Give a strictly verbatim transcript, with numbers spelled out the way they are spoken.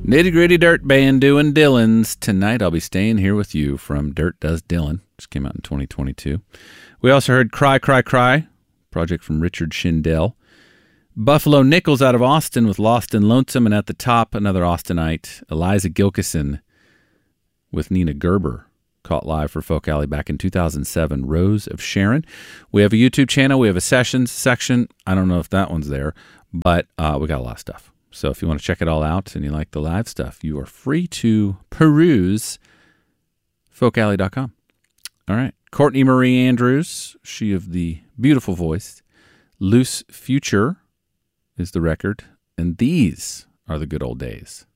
Nitty Gritty Dirt Band doing Dylan's. Tonight I'll be staying here with you from Dirt Does Dylan. Just came out in twenty twenty-two. We also heard Cry, Cry, Cry, project from Richard Schindel. Buffalo Nichols out of Austin with Lost and Lonesome. And at the top, another Austinite, Eliza Gilkison with Nina Gerber. Caught live for Folk Alley back in two thousand seven, Rose of Sharon. We have a YouTube channel. We have a sessions section. I don't know if that one's there, but uh, we got a lot of stuff. So if you want to check it all out and you like the live stuff, you are free to peruse folk alley dot com. All right. Courtney Marie Andrews, she of the beautiful voice. Loose Future is the record. And these are the good old days.